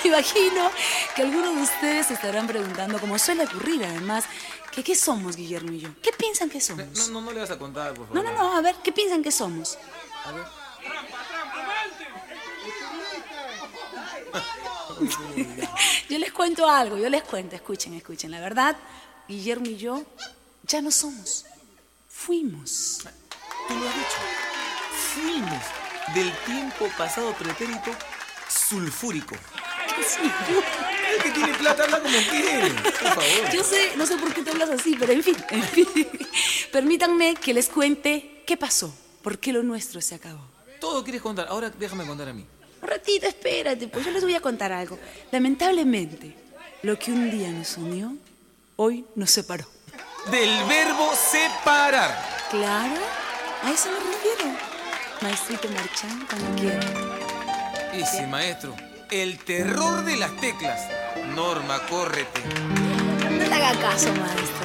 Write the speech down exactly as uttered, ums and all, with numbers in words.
imagino que algunos de ustedes se estarán preguntando, como suele ocurrir además, que ¿qué somos, Guillermo y yo? ¿Qué piensan que somos? No, no, no le vas a contar, por favor. No, no, no, a ver, ¿qué piensan que somos? A ver. Yo les cuento algo, yo les cuento, escuchen, escuchen. La verdad, Guillermo y yo ya no somos, fuimos. Tú lo has dicho. Fuimos del tiempo pasado pretérito sulfúrico. El que tiene plata habla como quiere, por favor. Yo sé, no sé por qué te hablas así, pero en fin, en fin. Permítanme que les cuente qué pasó, por qué lo nuestro se acabó. Todo quieres contar, ahora déjame contar a mí. Un ratito, espérate, pues yo les voy a contar algo. Lamentablemente, lo que un día nos unió, hoy nos separó. Del verbo separar. Claro, a eso me refiero. Maestrito Marchán, cuando quiera. Y sí, maestro, el terror de las teclas. Norma, córrete. No le haga caso, maestro.